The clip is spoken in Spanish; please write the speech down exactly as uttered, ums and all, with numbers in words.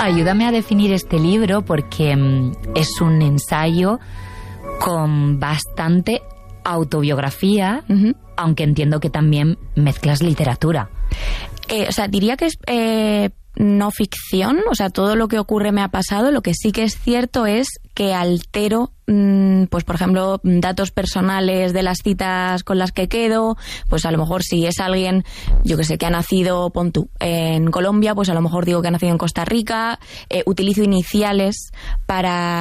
ayúdame a definir este libro porque mm, es un ensayo con bastante autobiografía, uh-huh. aunque entiendo que también mezclas literatura. Eh, o sea, diría que es eh, no ficción, o sea, todo lo que ocurre me ha pasado. Lo que sí que es cierto es que altero, mmm, pues por ejemplo, datos personales de las citas con las que quedo. Pues a lo mejor si es alguien, yo que sé, que ha nacido, pon tú, en Colombia, pues a lo mejor digo que ha nacido en Costa Rica. Eh, utilizo iniciales para